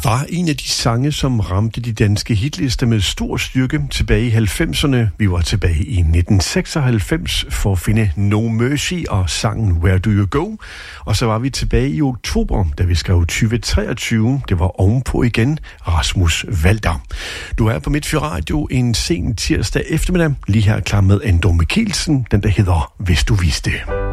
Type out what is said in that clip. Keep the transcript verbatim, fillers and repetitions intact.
var en af de sange, som ramte de danske hitlister med stor styrke tilbage i halvfemserne. Vi var tilbage i nitten seksoghalvfems for at finde No Mercy og sangen Where Do You Go. Og så var vi tilbage i oktober, da vi skrev tyve treogtyve. Det var ovenpå igen Rasmus Walter. Du er på Midtfyr Radio en sen tirsdag eftermiddag. Lige her klar med Andor Mikkelsen, den der hedder Hvis du vidste.